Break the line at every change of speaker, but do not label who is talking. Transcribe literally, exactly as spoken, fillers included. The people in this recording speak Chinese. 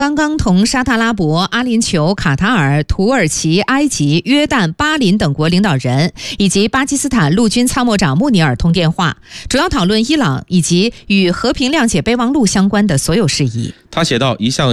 刚刚同沙特阿拉伯、阿联酋、卡塔尔、土耳其、埃及、约旦、巴林等国领导人以及巴基斯坦陆军参谋长穆尼尔通电话，主要讨论伊朗以及与和平谅解备忘录相关的所有事宜。
他写道：一项